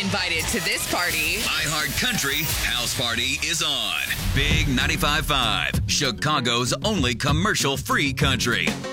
invited to this party. iHeart Country House Party is on. Big 95.5, Chicago's only commercial-free country.